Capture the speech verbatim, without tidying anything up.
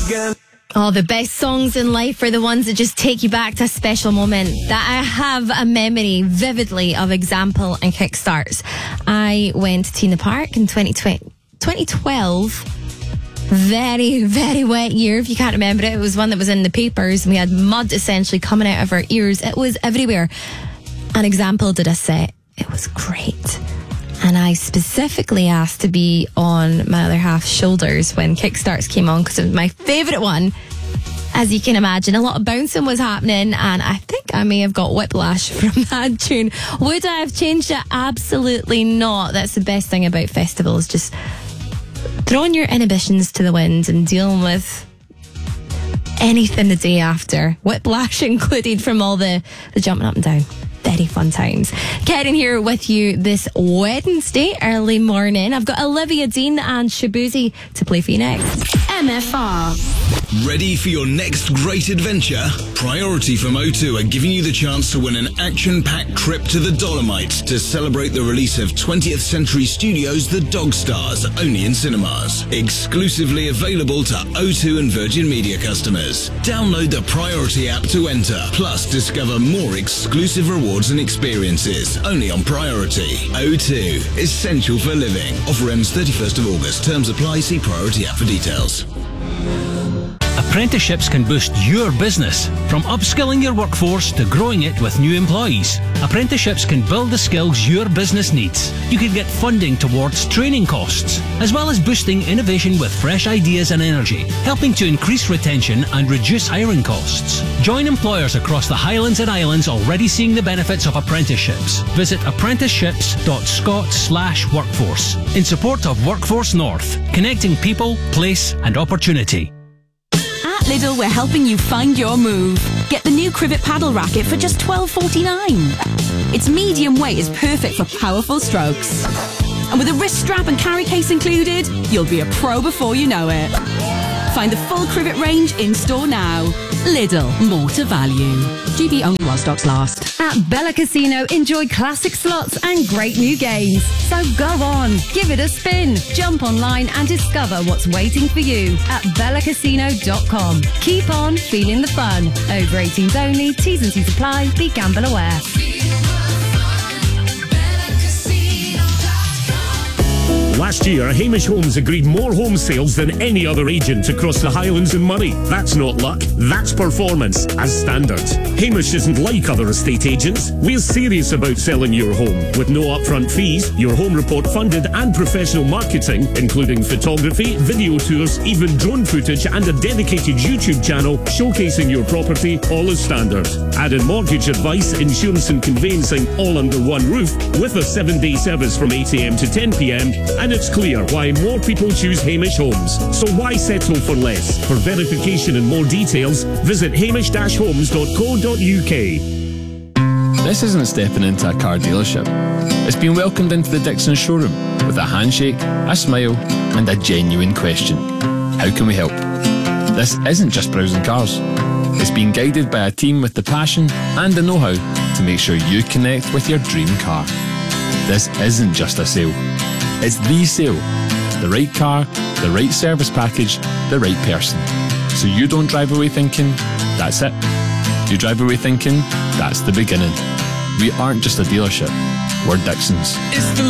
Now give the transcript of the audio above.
again. Oh, the best songs in life are the ones that just take you back to a special moment. That I have a memory vividly of Example and Kickstarts. I went to Tina Park in twenty twelve. Very, very wet year. If you can't remember it, it was one that was in the papers and we had mud essentially coming out of our ears. It was everywhere. An Example did a set. It was great. And I specifically asked to be on my other half's shoulders when Kickstarts came on because it was my favourite one. As you can imagine, a lot of bouncing was happening and I think I may have got whiplash from that tune. Would I have changed it? Absolutely not. That's the best thing about festivals, just throwing your inhibitions to the wind and dealing with anything the day after. Whiplash included from all the, the jumping up and down. Very fun times. Karen here with you this Wednesday, early morning. I've got Olivia Dean and Shabuzi to play for you next. M F R. Ready for your next great adventure? Priority from O two are giving you the chance to win an action-packed trip to the Dolomites to celebrate the release of twentieth Century Studios' The Dog Stars, only in cinemas. Exclusively available to O two and Virgin Media customers. Download the Priority app to enter. Plus, discover more exclusive rewards and experiences, only on Priority. O two, essential for living. Offer ends thirty-first of August. Terms apply. See Priority app for details. Apprenticeships can boost your business, from upskilling your workforce to growing it with new employees. Apprenticeships can build the skills your business needs. You can get funding towards training costs, as well as boosting innovation with fresh ideas and energy, helping to increase retention and reduce hiring costs. Join employers across the Highlands and Islands already seeing the benefits of apprenticeships. Visit apprenticeships.scot slash workforce in support of Workforce North, connecting people, place and opportunity. At Lidl, we're helping you find your move. Get the new Crivet paddle racket for just twelve forty-nine. Its medium weight is perfect for powerful strokes. And with a wrist strap and carry case included, you'll be a pro before you know it. Find the full Crivet range in store now. Lidl, more to value. G B only while stocks last. At Bella Casino, enjoy classic slots and great new games. So go on, give it a spin. Jump online and discover what's waiting for you at bella casino dot com. Keep on feeling the fun. Over eighteens only, T's and C's apply. Be gamble aware. Last year, Hamish Homes agreed more home sales than any other agent across the Highlands and Moray. That's not luck, that's performance, as standard. Hamish isn't like other estate agents. We're serious about selling your home. With no upfront fees, your home report funded and professional marketing, including photography, video tours, even drone footage and a dedicated YouTube channel showcasing your property, all as standard. Add in mortgage advice, insurance and conveyancing all under one roof with a seven-day service from eight a m to ten p m and it's clear why more people choose Hamish Homes. So why settle for less? For verification and more details, visit hamish dash homes dot co dot u k. This isn't stepping into a car dealership. It's been welcomed into the Dixon showroom with a handshake, a smile and a genuine question. How can we help? This isn't just browsing cars. It's been guided by a team with the passion and the know-how to make sure you connect with your dream car. This isn't just a sale. It's the sale. The right car, the right service package, the right person. So you don't drive away thinking, that's it. You drive away thinking, that's the beginning. We aren't just a dealership, we're Dixons.